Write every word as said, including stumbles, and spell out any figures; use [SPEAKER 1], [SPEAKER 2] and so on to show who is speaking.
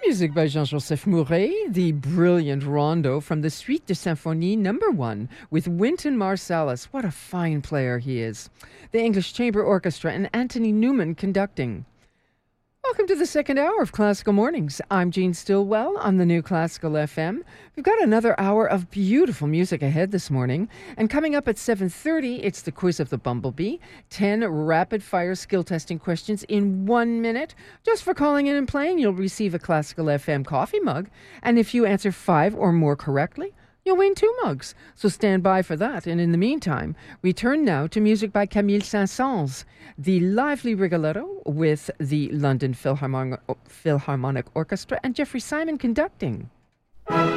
[SPEAKER 1] Music by Jean-Joseph Mouret, the brilliant rondo from the Suite de Symphonie number one with Wynton Marsalis. What a fine player he is. The English Chamber Orchestra and Anthony Newman conducting. Welcome to the second hour of Classical Mornings. I'm Jean Stillwell on the New Classical F M. We've got another hour of beautiful music ahead this morning. And coming up at seven thirty, it's the Quiz of the Bumblebee. ten rapid-fire skill-testing questions in one minute. Just for calling in and playing, you'll receive a Classical F M coffee mug. And if you answer five or more correctly, you'll win two mugs. So stand by for that. And in the meantime, we turn now to music by Camille Saint-Saëns, the lively Rigoletto with the London Philharmonic, Philharmonic Orchestra and Jeffrey Simon conducting.